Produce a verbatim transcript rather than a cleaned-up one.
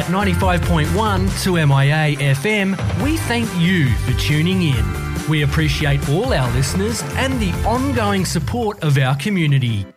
ninety-five point one two M I A F M, we thank you for tuning in. We appreciate all our listeners and the ongoing support of our community.